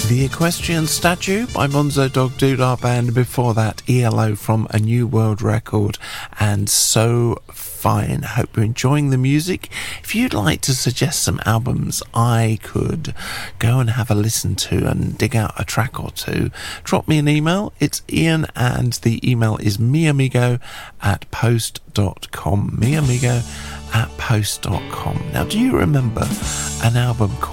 The Equestrian Statue by Monzo Dog Doodah Band. Before that, ELO from A New World Record and So Fine. Hope you're enjoying the music. If you'd like to suggest some albums I could go and have a listen to and dig out a track or two, drop me an email. It's Ian and the email is miamigo@post.com. miamigo@post.com. Now, do you remember an album called